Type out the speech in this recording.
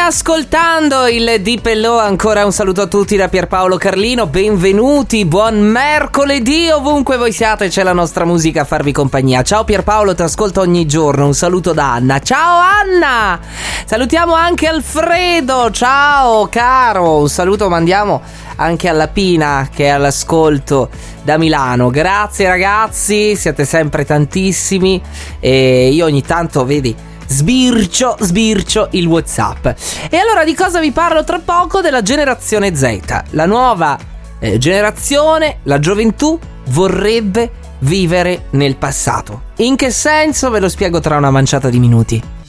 ascoltando il Deep Hello, ancora un saluto a tutti da Pierpaolo Carlino, benvenuti, buon mercoledì ovunque voi siate, c'è la nostra musica a farvi compagnia. Ciao Pierpaolo, ti ascolto ogni giorno, un saluto da Anna. Ciao Anna! Salutiamo anche Alfredo, ciao caro, un saluto mandiamo anche alla Pina che è all'ascolto da Milano. Grazie ragazzi, siete sempre tantissimi e io ogni tanto, vedi, sbircio il WhatsApp. E allora di cosa vi parlo tra poco? Della generazione Z. La nuova generazione, la gioventù, vorrebbe vivere nel passato. In che senso? Ve lo spiego tra una manciata di minuti.